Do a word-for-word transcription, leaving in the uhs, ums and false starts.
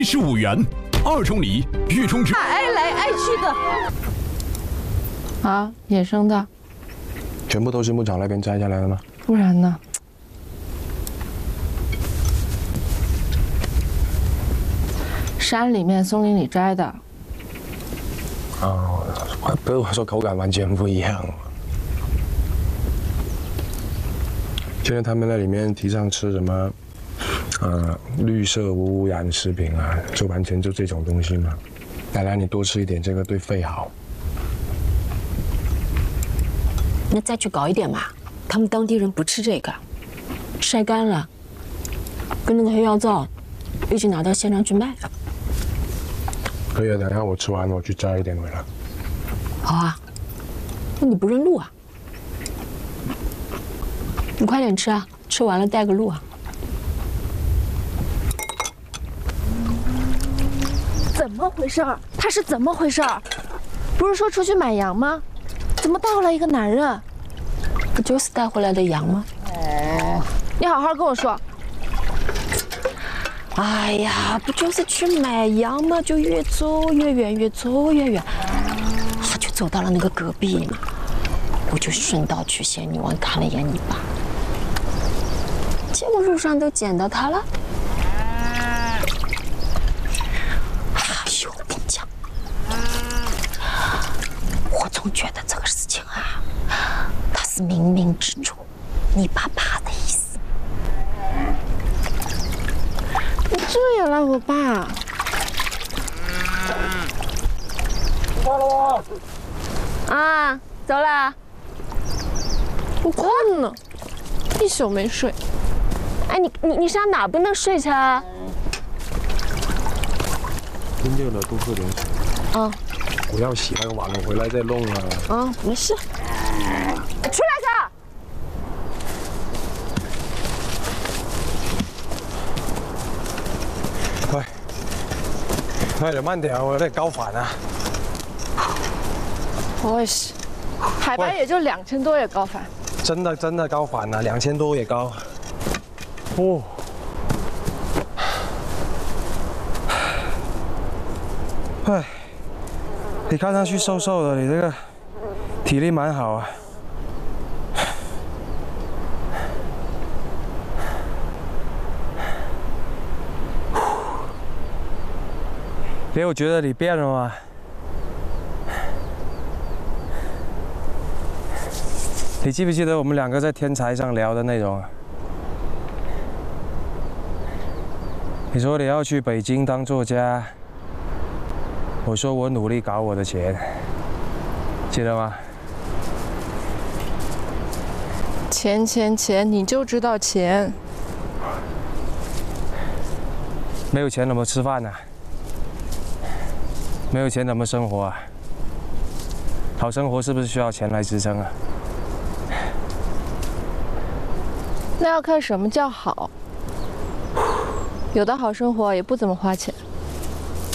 十五元，二重礼，月充值。 爱来爱去的。啊，野生的。 全部都是牧场那边摘下来的吗？ 不然呢？山里面、松林里摘的。 哦，不是我说口感完全不一样。现在他们那里面提倡吃什么？ 呃，绿色无污染食品啊，就完全就这种东西嘛。奶奶，你多吃一点这个对肺好。 那再去搞一点嘛，他们当地人不吃这个，晒干了，跟那个黑药皂一起拿到县上去卖。 可以啊，等一下我吃完我去摘一点回来。 好啊，那你不认路啊？你快点吃啊，吃完了带个路啊。 怎么回事儿？他是怎么回事儿？不是说出去买羊吗？怎么带回来一个男人？ 不就是带回来的羊吗？ 哦，你好好跟我说。 哎呀，不就是去买羊吗？就越走越远，越走越远，就走到了那个戈壁嘛。我就顺道去仙女湾看了一眼你爸，结果路上都捡到他了。 我总觉得这个事情啊，他是冥冥之中你爸爸的意思。 你这也赖我爸？ 到了啊，走了。我困了，一宿没睡。 哎，你你你上哪不能睡去啊？ 天热了，多喝点水。 啊。 我要洗那个碗，我回来再弄啊。 啊，没事。出来去！ 喂，快点慢点，我有点高反啊。 我也是，海拔也就两千多也高反。 真的真的高反了，两千多也高。哦。 哎。 你看上去瘦瘦的，你这个体力蛮好啊。没有觉得你变了吗？你记不记得我们两个在天台上聊的内容啊？你说你要去北京当作家。 我说我努力搞我的钱，记得吗？ 钱钱钱，你就知道钱。 没有钱怎么吃饭呢？没有钱怎么生活啊？好生活是不是需要钱来支撑啊？ 那要看什么叫好。有的好生活也不怎么花钱。